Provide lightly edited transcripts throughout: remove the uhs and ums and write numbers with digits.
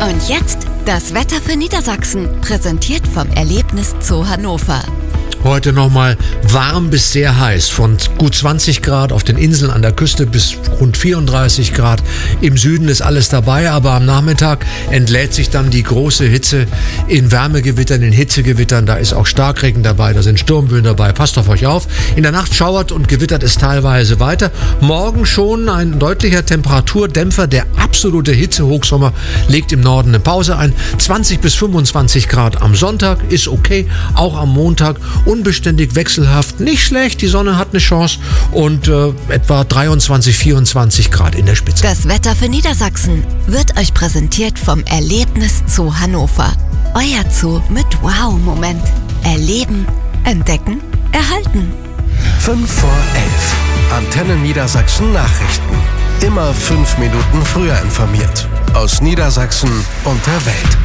Und jetzt das Wetter für Niedersachsen, präsentiert vom Erlebniszoo Hannover. Heute nochmal warm bis sehr heiß, von gut 20 Grad auf den Inseln an der Küste bis rund 34 Grad. Im Süden ist alles dabei, aber am Nachmittag entlädt sich dann die große Hitze in Wärmegewittern, in Hitzegewittern. Da ist auch Starkregen dabei, da sind Sturmböen dabei. Passt auf euch auf. In der Nacht schauert und gewittert es teilweise weiter. Morgen schon ein deutlicher Temperaturdämpfer. Der absolute Hitzehochsommer legt im Norden eine Pause ein. 20 bis 25 Grad am Sonntag ist okay, auch am Montag. Unbeständig wechselhaft, nicht schlecht, die Sonne hat eine Chance und etwa 23, 24 Grad in der Spitze. Das Wetter für Niedersachsen wird euch präsentiert vom Erlebniszoo Hannover. Euer Zoo mit Wow-Moment. Erleben, entdecken, erhalten. 5 vor 11. Antenne Niedersachsen Nachrichten. Immer 5 Minuten früher informiert. Aus Niedersachsen und der Welt.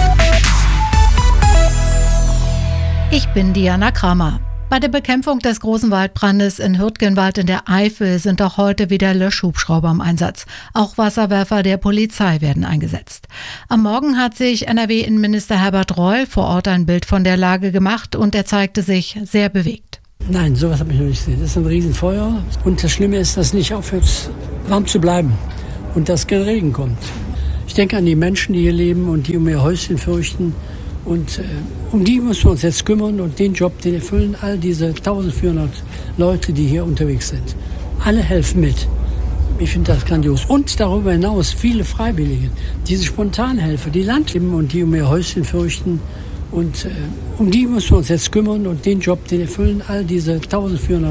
Ich bin Diana Kramer. Bei der Bekämpfung des großen Waldbrandes in Hürtgenwald in der Eifel sind auch heute wieder Löschhubschrauber im Einsatz. Auch Wasserwerfer der Polizei werden eingesetzt. Am Morgen hat sich NRW-Innenminister Herbert Reul vor Ort ein Bild von der Lage gemacht und er zeigte sich sehr bewegt. Nein, sowas habe ich noch nicht gesehen. Das ist ein Riesenfeuer und das Schlimme ist, dass es nicht aufhört, warm zu bleiben und dass kein Regen kommt. Ich denke an die Menschen, die hier leben und die um ihr Häuschen fürchten. Und um die müssen wir uns jetzt kümmern und den Job, den erfüllen all diese 1400 Leute, die hier unterwegs sind. Alle helfen mit. Ich finde das grandios. Und darüber hinaus viele Freiwillige, diese Spontanhelfer, die Landleben und die um ihr Häuschen fürchten. Und um die müssen wir uns jetzt kümmern und den Job, den erfüllen all diese 1400